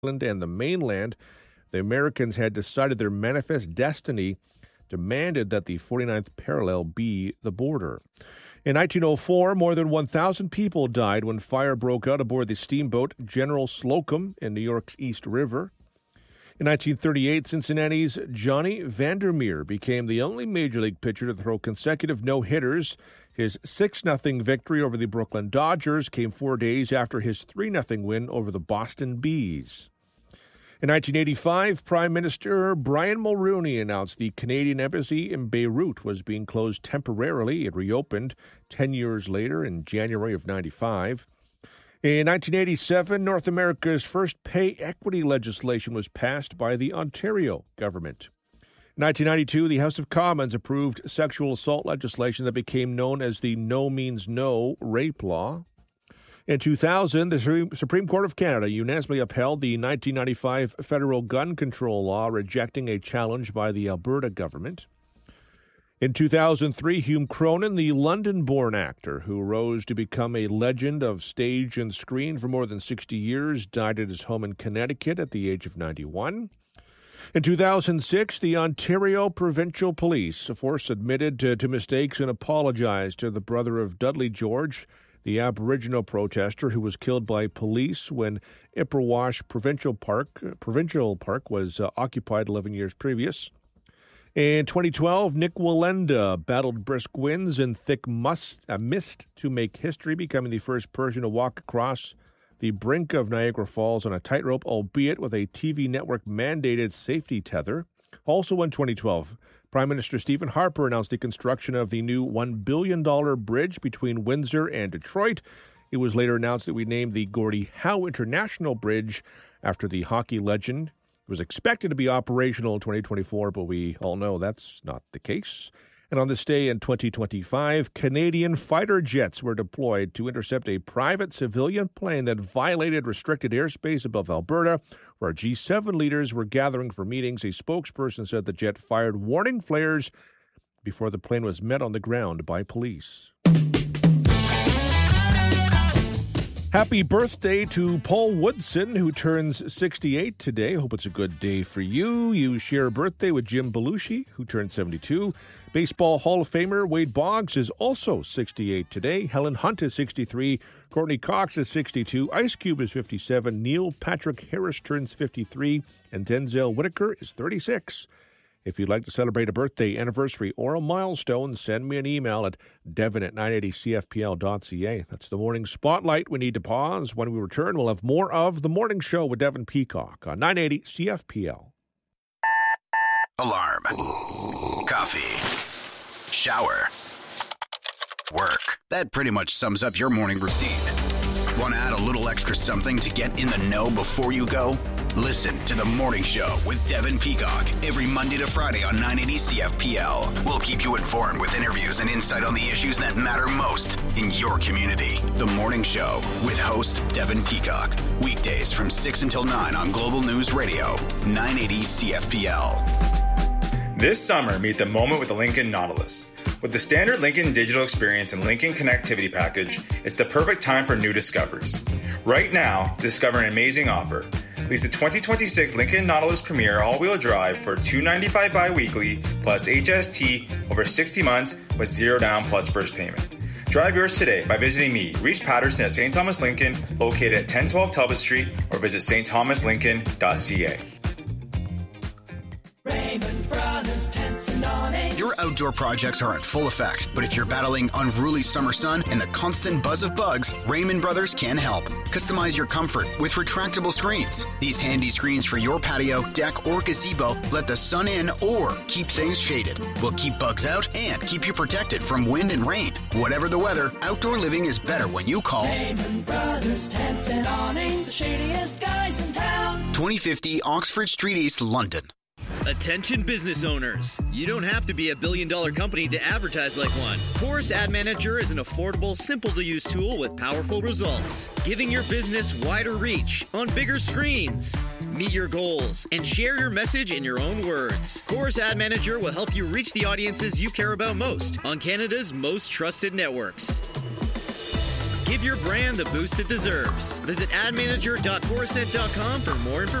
Ireland and the mainland, the Americans had decided their manifest destiny demanded that the 49th parallel be the border. In 1904, more than 1,000 people died when fire broke out aboard the steamboat General Slocum in New York's East River. In 1938, Cincinnati's Johnny Vandermeer became the only Major League pitcher to throw consecutive no-hitters. His 6-0 victory over the Brooklyn Dodgers came 4 days after his 3-0 win over the Boston Bees. In 1985, Prime Minister Brian Mulroney announced the Canadian embassy in Beirut was being closed temporarily. It reopened 10 years later in January of 1995. In 1987, North America's first pay equity legislation was passed by the Ontario government. In 1992, the House of Commons approved sexual assault legislation that became known as the No Means No rape law. In 2000, the Supreme Court of Canada unanimously upheld the 1995 federal gun control law, rejecting a challenge by the Alberta government. In 2003, Hume Cronyn, the London-born actor who rose to become a legend of stage and screen for more than 60 years, died at his home in Connecticut at the age of 91. In 2006, the Ontario Provincial Police Force admitted to mistakes and apologized to the brother of Dudley George, the Aboriginal protester who was killed by police when Ipperwash Provincial Park was occupied 11 years previous. In 2012, Nick Wallenda battled brisk winds and thick mist to make history, becoming the first person to walk across the brink of Niagara Falls on a tightrope, albeit with a TV network-mandated safety tether. Also in 2012, Prime Minister Stephen Harper announced the construction of the new $1 billion bridge between Windsor and Detroit. It was later announced that we named the Gordie Howe International Bridge after the hockey legend. It was expected to be operational in 2024, but we all know that's not the case. And on this day in 2025, Canadian fighter jets were deployed to intercept a private civilian plane that violated restricted airspace above Alberta, where G7 leaders were gathering for meetings. A spokesperson said the jet fired warning flares before the plane was met on the ground by police. Happy birthday to Paul Woodson, who turns 68 today. Hope it's a good day for you. You share a birthday with Jim Belushi, who turned 72. Baseball Hall of Famer Wade Boggs is also 68 today. Helen Hunt is 63. Courtney Cox is 62. Ice Cube is 57. Neil Patrick Harris turns 53. And Denzel Whitaker is 36. If you'd like to celebrate a birthday, anniversary, or a milestone, send me an email at devon@980cfpl.ca. That's the Morning Spotlight. We need to pause. When we return, we'll have more of The Morning Show with Devon Peacock on 980 CFPL. Alarm. Coffee. Shower. Work. That pretty much sums up your morning routine. Want to add a little extra something to get in the know before you go? Listen to The Morning Show with Devon Peacock every Monday to Friday on 980 CFPL. We'll keep you informed with interviews and insight on the issues that matter most in your community. The Morning Show with host Devon Peacock. Weekdays from 6 until 9 on Global News Radio, 980 CFPL. This summer, meet the moment with the Lincoln Nautilus. With the standard Lincoln Digital Experience and Lincoln Connectivity Package, it's the perfect time for new discoveries. Right now, discover an amazing offer. Lease the 2026 Lincoln Nautilus Premier all-wheel drive for $295 bi-weekly plus HST over 60 months with $0 down plus first payment. Drive yours today by visiting me, Reese Patterson at St. Thomas Lincoln, located at 1012 Talbot Street, or visit stthomaslincoln.ca. Raymond Brothers Tents and Awnings. Your outdoor projects are in full effect, but if you're battling unruly summer sun and the constant buzz of bugs, Raymond Brothers can help. Customize your comfort with retractable screens. These handy screens for your patio, deck, or gazebo let the sun in or keep things shaded. Will keep bugs out and keep you protected from wind and rain. Whatever the weather, outdoor living is better when you call Raymond Brothers Tents and Awnings, the shadiest guys in town. 2050 Oxford Street East, London. Attention business owners. You don't have to be a billion-dollar company to advertise like one. Chorus Ad Manager is an affordable, simple-to-use tool with powerful results, giving your business wider reach on bigger screens. Meet your goals and share your message in your own words. Chorus Ad Manager will help you reach the audiences you care about most on Canada's most trusted networks. Give your brand the boost it deserves. Visit admanager.corusent.com for more information.